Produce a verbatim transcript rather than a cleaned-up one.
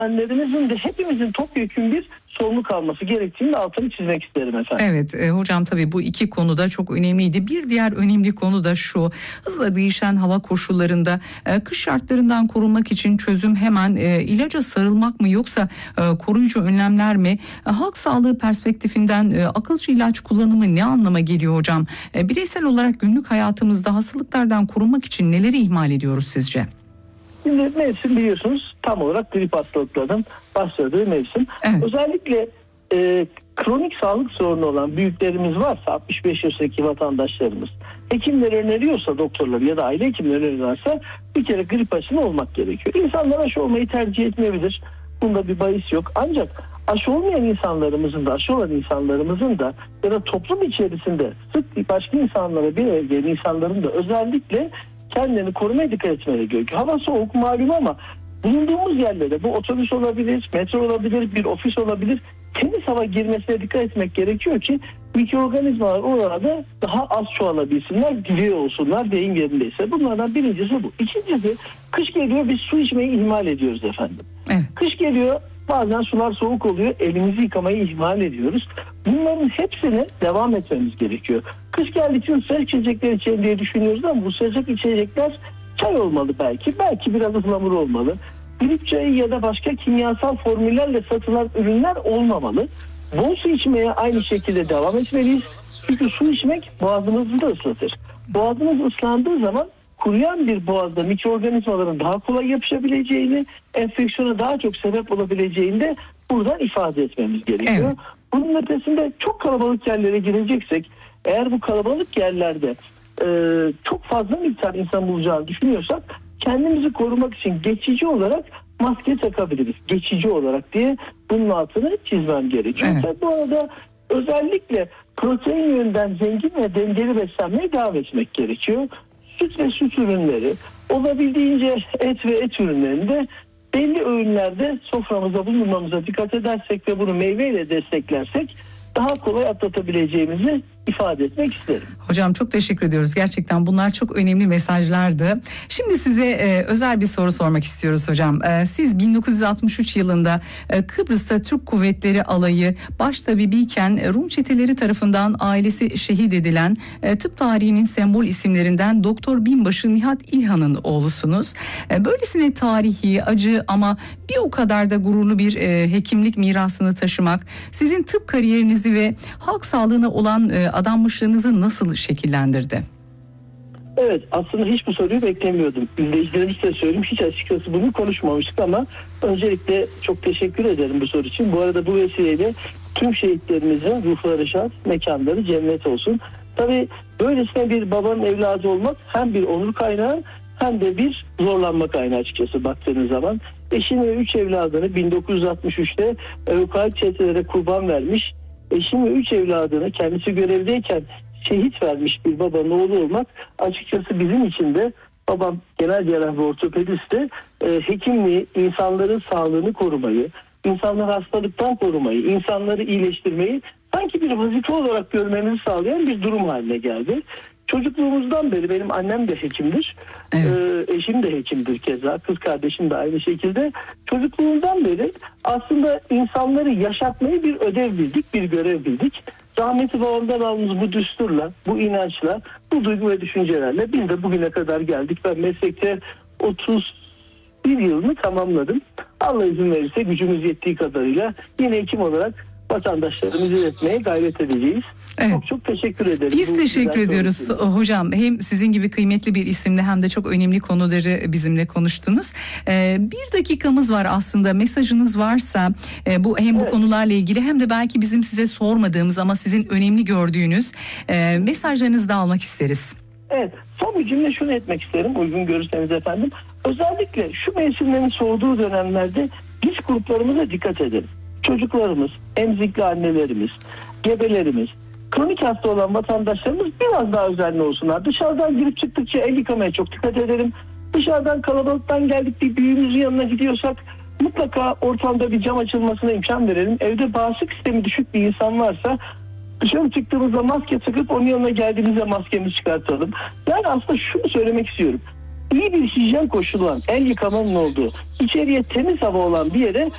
Annelerimizin de hepimizin topyekun bir sorumluluk alması gerektiğini altını çizmek isterim efendim. Evet e, hocam, tabii bu iki konu da çok önemliydi. Bir diğer önemli konu da şu: hızla değişen hava koşullarında e, kış şartlarından korunmak için çözüm hemen e, ilaca sarılmak mı, yoksa e, koruyucu önlemler mi? E, halk sağlığı perspektifinden e, akılcı ilaç kullanımı ne anlama geliyor hocam? E, bireysel olarak günlük hayatımızda hastalıklardan korunmak için neleri ihmal ediyoruz sizce? Şimdi mevsim biliyorsunuz tam olarak grip hastalıklarının başladığı mevsim. Evet. Özellikle e, kronik sağlık sorunu olan büyüklerimiz varsa, altmış beş yaşındaki vatandaşlarımız, hekimler öneriyorsa, doktorlar ya da aile hekimleri öneriyorsa bir kere grip aşısı olmak gerekiyor. İnsanlar aşı olmayı tercih etmeyebilir. Bunda bir bahis yok. Ancak aşı olmayan insanlarımızın da, aşı olan insanlarımızın da ya da toplum içerisinde sık başka insanlara bir araya gelen insanların da özellikle kendini korumaya dikkat etmeleri gerekiyor. Hava soğuk malum ama bulunduğumuz yerlere, bu otobüs olabilir, metro olabilir, bir ofis olabilir, temiz hava girmesine dikkat etmek gerekiyor ki mikroorganizmalar orada daha az çoğalabilsinler, diri olsunlar deyim yerindeyse. Bunlardan birincisi bu. İkincisi, kış geliyor, biz su içmeyi ihmal ediyoruz efendim. Evet. Kış geliyor, bazen sular soğuk oluyor, elimizi yıkamayı ihmal ediyoruz. Bunların hepsine devam etmemiz gerekiyor. Kış geldikçe sıcak içecekler içelim diye düşünüyoruz ama bu sıcak içecekler çay olmalı belki. Belki biraz ıhlamur olmalı. Grip çayı ya da başka kimyasal formüllerle satılan ürünler olmamalı. Bol su içmeye aynı şekilde devam etmeliyiz. Çünkü su içmek boğazımızı da ıslatır. Boğazımız ıslandığı zaman kuruyan bir boğazda mikroorganizmaların daha kolay yapışabileceğini, enfeksiyona daha çok sebep olabileceğini de buradan ifade etmemiz gerekiyor. Evet. Bunun ötesinde çok kalabalık yerlere gireceksek, eğer bu kalabalık yerlerde e, çok fazla miktar insan bulacağını düşünüyorsak, kendimizi korumak için geçici olarak maske takabiliriz. Geçici olarak diye bunun altını çizmem gerekiyor. Evet. Bu arada özellikle protein yönden zengin ve dengeli beslenmeye devam etmek gerekiyor. Süt ve süt ürünleri, olabildiğince et ve et ürünlerinde belli öğünlerde soframıza bulunmamıza dikkat edersek ve bunu meyveyle desteklersek daha kolay atlatabileceğimizi ifade etmek isterim. Hocam çok teşekkür ediyoruz. Gerçekten bunlar çok önemli mesajlardı. Şimdi size e, özel bir soru sormak istiyoruz hocam. E, siz bin dokuz yüz altmış üç yılında e, Kıbrıs'ta Türk Kuvvetleri Alayı baştabibiyken e, Rum çeteleri tarafından ailesi şehit edilen e, tıp tarihinin sembol isimlerinden Doktor Binbaşı Nihat İlhan'ın oğlusunuz. E, böylesine tarihi, acı ama bir o kadar da gururlu bir e, hekimlik mirasını taşımak sizin tıp kariyerinizi ve halk sağlığına olan e, adanmışlığınızı nasıl şekillendirdi? Evet, aslında hiç bu soruyu beklemiyordum. İzleyicilerimize de söyleyeyim, hiç açıkçası bunu konuşmamıştık ama öncelikle çok teşekkür ederim bu soru için. Bu arada bu vesileyle tüm şehitlerimizin ruhları şad, mekanları cennet olsun. Tabii böylesine bir babanın evladı olmak hem bir onur kaynağı hem de bir zorlanma kaynağı açıkçası baktığınız zaman. Eşini ve üç evladını bin dokuz yüz altmış üçte Evkayet çetelere kurban vermiş, eşini ve üç evladını kendisi görevdeyken şehit vermiş bir babanın oğlu olmak açıkçası bizim için de, babam genel cerrah ve ortopedisti, e, hekimliği, insanların sağlığını korumayı, insanları hastalıktan korumayı, insanları iyileştirmeyi sanki bir vazife olarak görmemizi sağlayan bir durum haline geldi. Çocukluğumuzdan beri benim annem de hekimdir, evet. e, eşim de hekimdir keza, kız kardeşim de aynı şekilde. Çocukluğumdan beri aslında insanları yaşatmayı bir ödev bildik, bir görev bildik. Rahmetli babamdan aldığımız bu düsturla, bu inançla, bu duygu ve düşüncelerle biz de bugüne kadar geldik. Ben meslekte otuz bir yılını tamamladım. Allah izin verirse gücümüz yettiği kadarıyla yine hekim olarak vatandaşlarımızı iletmeye gayret edeceğiz. Evet. Çok çok teşekkür ederim. Biz teşekkür ediyoruz sorusuyla. Hocam. Hem sizin gibi kıymetli bir isimle hem de çok önemli konuları bizimle konuştunuz. Ee, bir dakikamız var aslında. Mesajınız varsa e, bu hem bu evet. konularla ilgili hem de belki bizim size sormadığımız ama sizin önemli gördüğünüz e, mesajlarınızı da almak isteriz. Evet. Son bir cümle şunu etmek isterim. Uygun görürseniz efendim. Özellikle şu mevsimlerin soğuduğu dönemlerde risk gruplarımıza dikkat edelim. Çocuklarımız, emzikli annelerimiz, gebelerimiz, kronik hasta olan vatandaşlarımız biraz daha özenli olsunlar. Dışarıdan girip çıktıkça el yıkamaya çok dikkat edelim. Dışarıdan kalabalıktan geldik bir büyüğümüzün yanına gidiyorsak mutlaka ortamda bir cam açılmasına imkan verelim. Evde bağışıklık sistemi düşük bir insan varsa dışarı çıktığımızda maske takıp onun yanına geldiğimizde maskemizi çıkartalım. Yani aslında şunu söylemek istiyorum. İyi bir hijyen koşulu olan, el yıkamanın olduğu, içeriye temiz hava olan bir yere